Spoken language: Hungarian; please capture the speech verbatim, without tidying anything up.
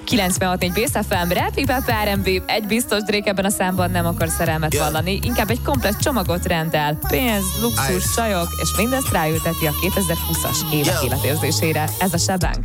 kilencvenhat négy Bész ef em, Rap, Hip-Hop, er end bé, egy biztos, Drake ebben a számban nem akar szerelmet yeah. vallani, inkább egy komplet csomagot rendel, pénz, luxus, sajok, és mindezt ráülteti a kétezer-húszas évek életérzésére. Ez a Sebánk.